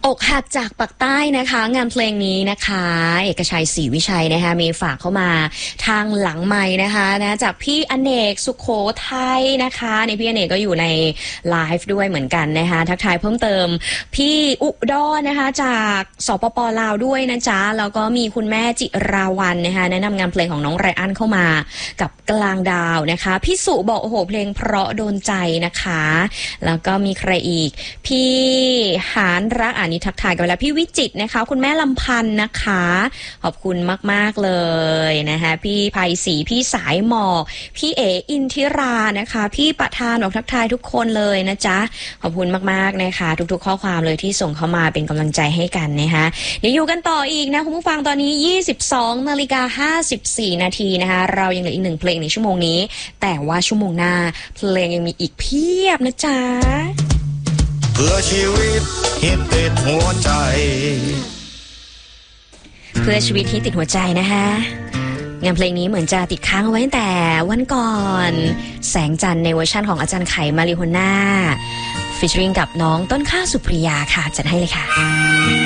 อกหักจากปากใต้นะคะงานเพลงนี้นะคะเอกชัยศรีวิชัยนะคะมีฝากเข้ามาทางหลังไมค์นะคะจากพี่อเนกสุโขทัยนะคะในพี่อเนกก็อยู่ในไลฟ์ด้วยเหมือนกันนะคะทักทายเพิ่มเติมพี่อุดรนะคะจากสปป.ลาวด้วยนะจ๊ะแล้วก็มีคุณแม่จิราวันนะคะแนะนำงานเพลงของน้องไรอันเข้ามากับกลางดาวนะคะพี่สุบอกโอ้โหเพลงเพราะโดนใจนะคะแล้วก็มีใครอีกพี่หานรักนี่ทักทายกันไปแล้วพี่วิจิตรนะคะคุณแม่ลำพันธ์นะคะขอบคุณมากๆเลยนะคะพี่ไพศรีพี่สายหมอกพี่เออินทิรานะคะพี่ประธานบอกทักทายทุกคนเลยนะจ๊ะขอบคุณมากๆนะคะทุกๆข้อความเลยที่ส่งเข้ามาเป็นกำลังใจให้กันนะคะเดี๋ยวอยู่กันต่ออีกนะคุณผู้ฟังตอนนี้ 22:54 นาทีนะคะเรายังเหลืออีก1เพลงในชั่วโมงนี้แต่ว่าชั่วโมงหน้าเพลงยังมีอีกเพียบนะจ๊ะเพื่อชีวิตที่ติดหัวใจเพื่อชีวิตที่ติดหัวใจนะคะงานเพลงนี้เหมือนจะติดค้างเอาไว้ตั้งแต่วันก่อนแสงจันทร์ในเวอร์ชั่นของอาจารย์ไข่มาริโฮน่าฟีเจอริ่งกับน้องต้นข้าวสุปริยาค่ะจัดให้เลยค่ะ